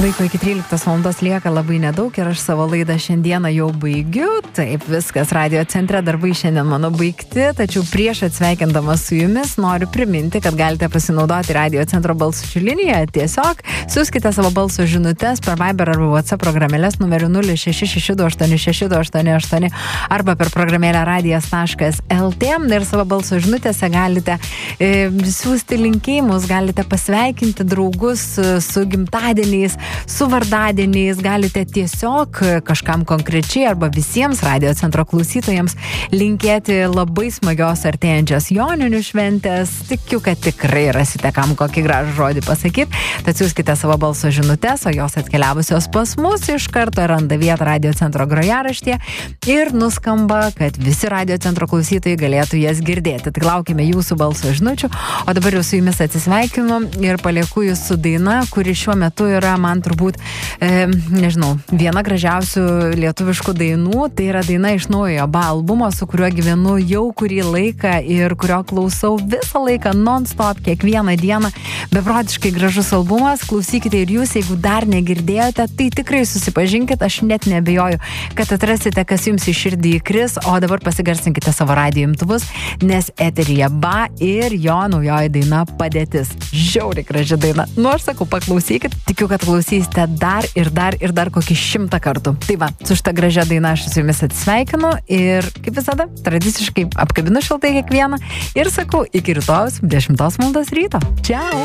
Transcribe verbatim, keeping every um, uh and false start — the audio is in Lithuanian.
Laiko iki tryliktos valandos lieka labai nedaug ir aš savo laidą šiandieną jau baigiu. Taip, viskas, radio centre darbai šiandien mano baigti, tačiau prieš atsveikindamas su jumis noriu priminti, kad galite pasinaudoti radio centro balso liniją. Tiesiog siųskite savo balso žinutes per Viber arba WhatsApp programėlės numeriu nulis šeši šeši du aštuoni šeši du aštuoni aštuoni arba per programėlę radijas taškas lt ir savo balso žinutėse galite e, siųsti linkėjimus, galite pasveikinti draugus su gimtadieniais, su vardadieniais, galite tiesiog kažkam konkrečiai arba visiems radio centro klausytojams linkėti labai smagios artėjančios joninių šventės. Tikiu, kad tikrai rasite kam kokį gražų žodį pasakyti. Tad siųskite savo balso žinutes, o jos atkeliavusios pas mus iš karto randa vietą radio centro grojaraštyje ir nuskamba, kad visi radio centro klausytojai galėtų jas girdėti. Tai laukime jūsų balso žinučių, o dabar jau su jumis atsisveikinu ir palieku jūs su daina, kuri šiuo metu yra man turbūt, e, nežinau, viena gražiausių lietuviškų dainų. Tai yra daina iš naujojo B A albumo, su kuriuo gyvenu jau kurį laiką ir kurio klausau visą laiką non-stop, kiekvieną dieną. Beprotiškai gražus albumas, klausykite ir jūs, jeigu dar negirdėjote, tai tikrai susipažinkit, aš net nebejoju, kad atrasite, kas jums į širdį įkris, o dabar pasigarsinkite savo radijo imtuvus, nes eteryje B A ir jo naujoji daina Padėtis. Žiauriai graži daina. Nu, aš sakau, paklausykit, tikiu, kad klausysite dar ir dar ir dar kokį šimtą kartų. Tai va, su šitą gražią dainą aš su jumis atsisveikinu ir, kaip visada, tradiciškai apkabinu šiltai kiekvieną ir sakau, iki rytojus dešimtos valandos ryto. Čiau!